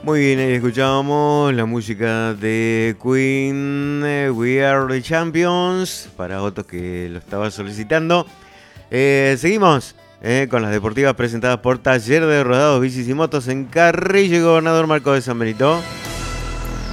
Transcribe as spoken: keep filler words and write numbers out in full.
Muy bien, ahí escuchábamos la música de Queen, eh, We Are the Champions, para Otto que lo estaba solicitando. Eh, seguimos eh, con las deportivas presentadas por Taller de Rodados, Bicis y Motos en Carrillo y Gobernador Marco de San Benito.